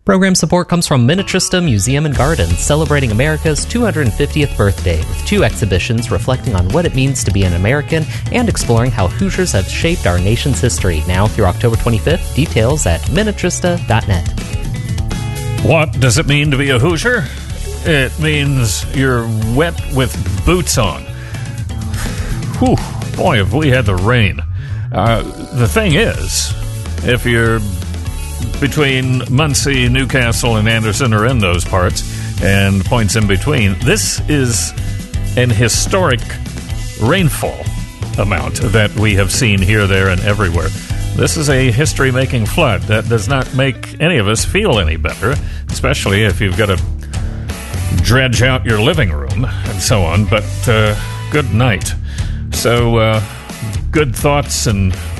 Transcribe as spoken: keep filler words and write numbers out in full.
Program support comes from Minnetrista Museum and Gardens, celebrating America's two hundred fiftieth birthday with two exhibitions reflecting on what it means to be an American and exploring how Hoosiers have shaped our nation's history. Now through October twenty-fifth, details at minnetrista dot net. What does it mean to be a Hoosier? It means you're wet with boots on. Whew, boy, have we had the rain. Uh, the thing is, if you're between Muncie, Newcastle, and Anderson, or in those parts, and points in between, this is an historic rainfall amount that we have seen here, there, and everywhere. This is a history-making flood that does not make any of us feel any better, especially if you've got to dredge out your living room and so on, but uh, good night. So, uh, good thoughts and